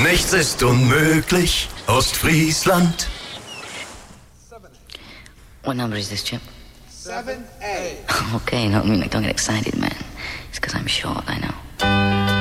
Nichts ist unmöglich, Ostfriesland. What number is this, Chip? 7A. Okay, no, don't get excited, man. It's because I'm short, I know.